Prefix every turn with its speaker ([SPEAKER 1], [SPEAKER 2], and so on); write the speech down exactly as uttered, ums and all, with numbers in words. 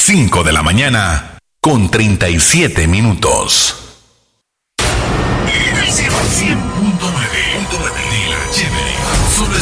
[SPEAKER 1] cinco de la mañana con treinta y siete minutos.